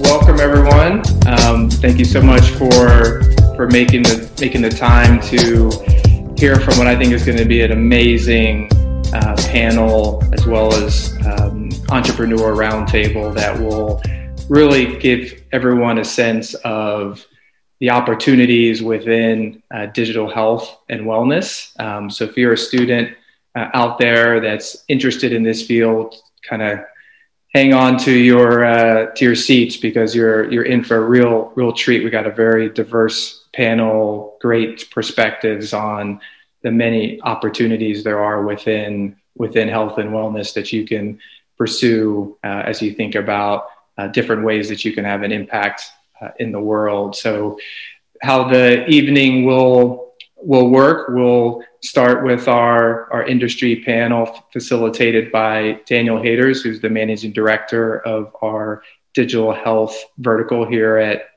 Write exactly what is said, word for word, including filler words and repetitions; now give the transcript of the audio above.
welcome everyone. Um, thank you so much for for making the making the time to hear from what I think is going to be an amazing uh, panel, as well as um, entrepreneur roundtable that will really give everyone a sense of the opportunities within uh, digital health and wellness. Um, so if you're a student uh, out there that's interested in this field, kind of hang on to your uh, to your seats, because you're you're in for a real real treat. We got a very diverse panel, great perspectives on the many opportunities there are within within health and wellness that you can pursue uh, as you think about uh, different ways that you can have an impact uh, in the world. So, how the evening will will work? We'll start with our, our industry panel facilitated by Daniel Haters, who's the managing director of our digital health vertical here at